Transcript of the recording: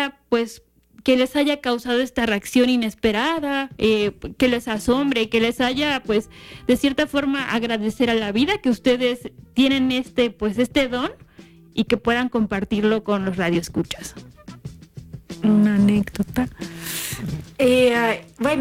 anécdota, pues, que les haya causado esta reacción inesperada, que les asombre, que les haya, pues, de cierta forma agradecer a la vida que ustedes tienen este don y que puedan compartirlo con los radioescuchas. Una anécdota. Bueno,